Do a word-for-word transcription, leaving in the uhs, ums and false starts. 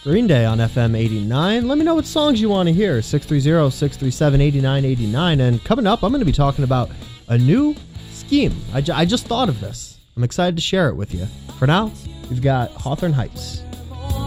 Green Day on F M eighty-nine. Let me know what songs you want to hear. six three zero, six three seven, eight nine eight nine. And coming up, I'm going to be talking about a new scheme. I, ju- I just thought of this. I'm excited to share it with you. For now, we've got Hawthorne Heights.